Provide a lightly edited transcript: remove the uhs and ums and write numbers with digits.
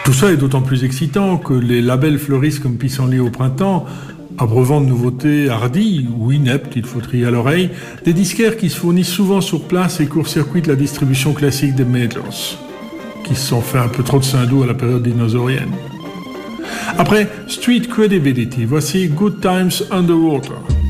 Tout ça est d'autant plus excitant que les labels fleurissent comme pissenlit au printemps, abreuvant de nouveautés hardies ou ineptes, il faut trier à l'oreille, des disquaires qui se fournissent souvent sur place et court-circuitent la distribution classique des majors, qui se sont fait un peu trop de Saint-Doux à la période dinosaurienne. Après Street Credibility, voici Good Times Underwater.